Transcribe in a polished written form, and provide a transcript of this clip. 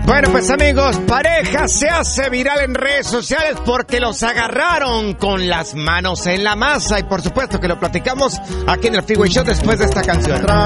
Bueno, pues amigos, pareja se hace viral en redes sociales porque los agarraron con las manos en la masa. Y por supuesto que lo platicamos aquí en el Freeway Show después de esta canción.